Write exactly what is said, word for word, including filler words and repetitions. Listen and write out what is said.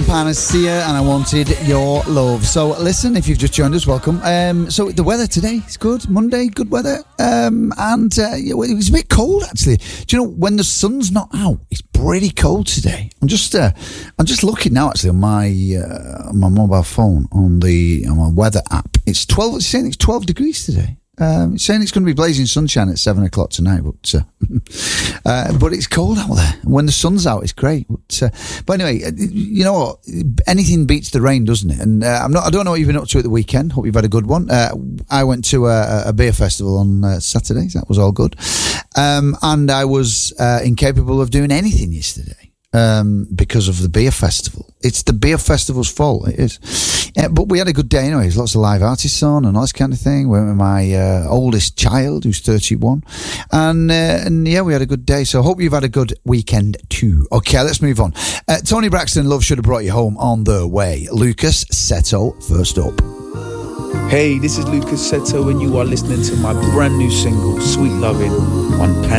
Panacea, and I wanted your love. So listen, if you've just joined us, welcome. Um, so the weather today is good. Monday, good weather. Um, and uh, it was a bit cold actually. Do you know when the sun's not out, it's pretty cold today. I'm just uh, I'm just looking now actually on my uh, on my mobile phone on the on my weather app. It's twelve. It's saying it's twelve degrees today. Um, it's saying it's going to be blazing sunshine at seven o'clock tonight, but uh, uh, but it's cold out there. When the sun's out, it's great. But, uh, but anyway, you know what? Anything beats the rain, doesn't it? And uh, I'm not. I don't know what you've been up to at the weekend. Hope you've had a good one. Uh, I went to a, a beer festival on uh, Saturday. That was all good. Um, and I was uh, incapable of doing anything yesterday. Um, because of the beer festival. It's the beer festival's fault, it is. Yeah, but we had a good day anyway. There's lots of live artists on and all this kind of thing. We went with my uh, oldest child, who's thirty-one. And, uh, and yeah, we had a good day. So I hope you've had a good weekend too. Okay, let's move on. Uh, Tony Braxton, Love Should Have Brought You Home, on the way. Lucas Seto, first up. Hey, this is Lucas Seto, and you are listening to my brand new single, Sweet Lovin', on Pan.